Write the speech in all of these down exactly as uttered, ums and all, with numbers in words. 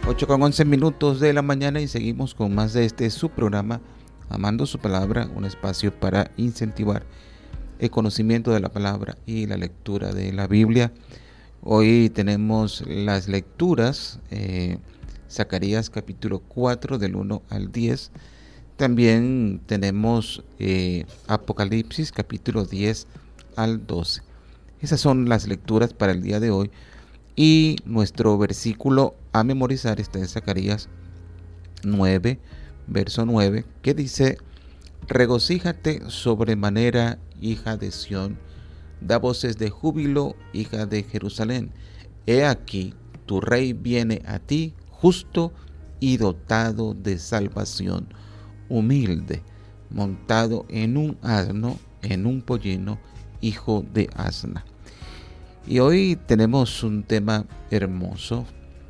ocho con once minutos de la mañana y seguimos con más de este su programa, Amando su Palabra, un espacio para incentivar el conocimiento de la palabra y la lectura de la Biblia. Hoy tenemos las lecturas, eh, Zacarías capítulo cuatro del uno al diez. También tenemos eh, Apocalipsis capítulo diez al doce. Esas son las lecturas para el día de hoy. Y nuestro versículo a memorizar está en Zacarías nueve, verso nueve, que dice: regocíjate sobremanera, hija de Sión, da voces de júbilo, hija de Jerusalén. He aquí, tu rey viene a ti, justo y dotado de salvación, humilde, montado en un asno, en un pollino, hijo de asna. Y hoy tenemos un tema hermoso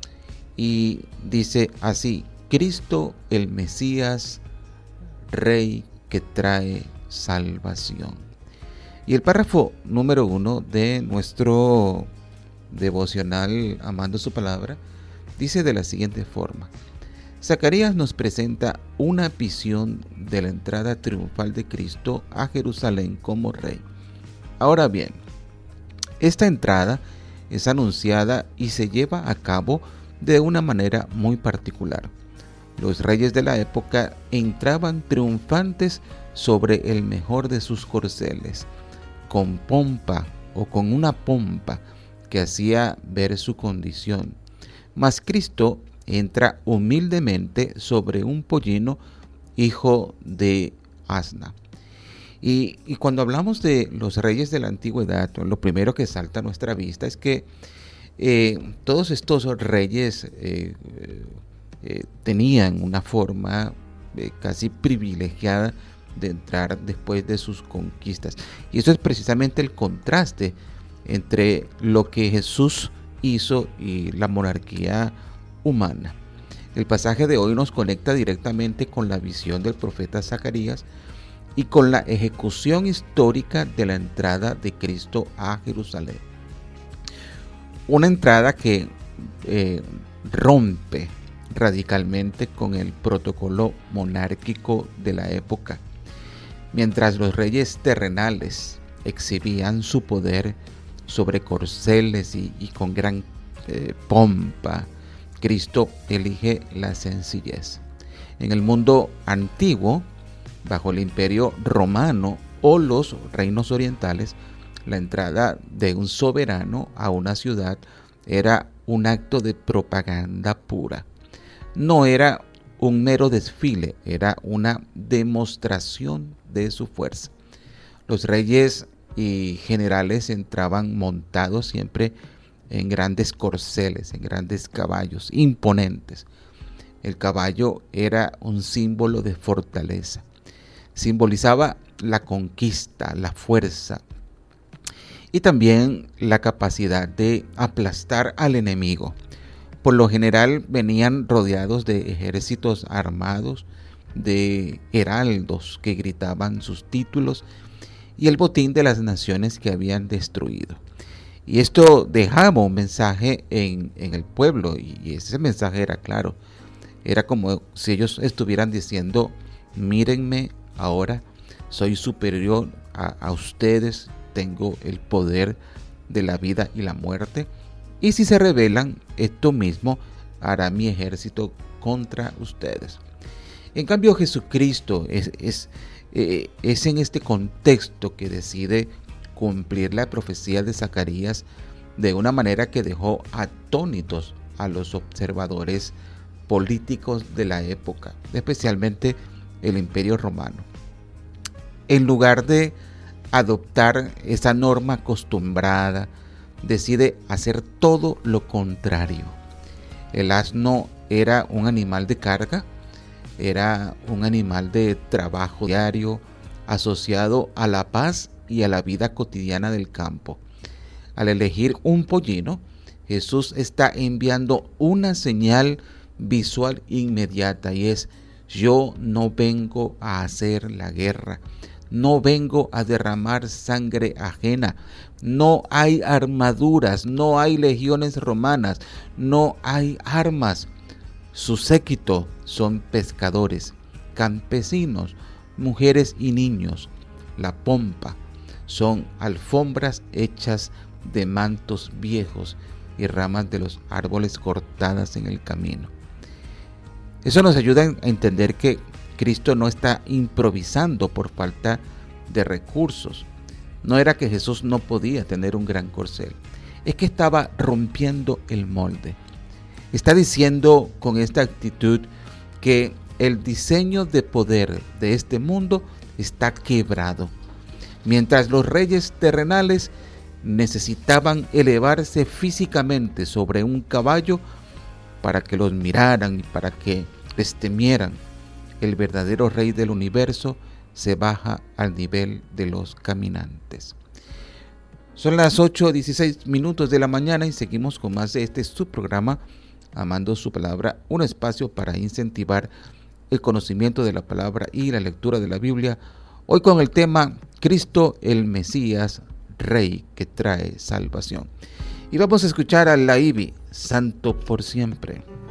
y dice así: Cristo el Mesías, Rey que trae salvación. Y el párrafo número uno de nuestro devocional Amando su Palabra dice de la siguiente forma: Zacarías nos presenta una visión de la entrada triunfal de Cristo a Jerusalén como Rey. Ahora bien, esta entrada es anunciada y se lleva a cabo de una manera muy particular. Los reyes de la época entraban triunfantes sobre el mejor de sus corceles, con pompa o con una pompa que hacía ver su condición. Mas Cristo entra humildemente sobre un pollino, hijo de asna. Y, y cuando hablamos de los reyes de la antigüedad, lo primero que salta a nuestra vista es que eh, todos estos reyes eh, eh, tenían una forma eh, casi privilegiada de entrar después de sus conquistas. Y eso es precisamente el contraste entre lo que Jesús hizo y la monarquía humana. El pasaje de hoy nos conecta directamente con la visión del profeta Zacarías y con la ejecución histórica de la entrada de Cristo a Jerusalén. Una entrada que eh, rompe radicalmente con el protocolo monárquico de la época. Mientras los reyes terrenales exhibían su poder sobre corceles y, y con gran eh, pompa, Cristo elige la sencillez. En el mundo antiguo, bajo el imperio romano o los reinos orientales, la entrada de un soberano a una ciudad era un acto de propaganda pura. No era un mero desfile, era una demostración de su fuerza. Los reyes y generales entraban montados siempre en grandes corceles, en grandes caballos imponentes. El caballo era un símbolo de fortaleza. Simbolizaba la conquista, la fuerza y también la capacidad de aplastar al enemigo. Por lo general venían rodeados de ejércitos armados, de heraldos que gritaban sus títulos y el botín de las naciones que habían destruido. Y esto dejaba un mensaje en, en el pueblo, y ese mensaje era claro. Era como si ellos estuvieran diciendo: mírenme, ahora soy superior a, a ustedes, tengo el poder de la vida y la muerte, y si se rebelan, esto mismo hará mi ejército contra ustedes. En cambio, Jesucristo es, es, eh, es en este contexto que decide cumplir la profecía de Zacarías de una manera que dejó atónitos a los observadores políticos de la época, especialmente el Imperio Romano. En lugar de adoptar esa norma acostumbrada, decide hacer todo lo contrario. El asno era un animal de carga, era un animal de trabajo diario asociado a la paz y a la vida cotidiana del campo. Al elegir un pollino, Jesús está enviando una señal visual inmediata, y es: yo no vengo a hacer la guerra, no vengo a derramar sangre ajena, no hay armaduras, no hay legiones romanas, no hay armas. Su séquito son pescadores, campesinos, mujeres y niños. La pompa son alfombras hechas de mantos viejos y ramas de los árboles cortadas en el camino. Eso nos ayuda a entender que Cristo no está improvisando por falta de recursos. No era que Jesús no podía tener un gran corcel, es que estaba rompiendo el molde. Está diciendo con esta actitud que el diseño de poder de este mundo está quebrado. Mientras los reyes terrenales necesitaban elevarse físicamente sobre un caballo para que los miraran y para que les temieran, el verdadero rey del universo se baja al nivel de los caminantes. Son las ocho dieciséis minutos de la mañana y seguimos con más de este subprograma Amando su Palabra, un espacio para incentivar el conocimiento de la palabra y la lectura de la Biblia. Hoy con el tema Cristo el Mesías, Rey que trae salvación. Y vamos a escuchar a la I B I, Santo por siempre.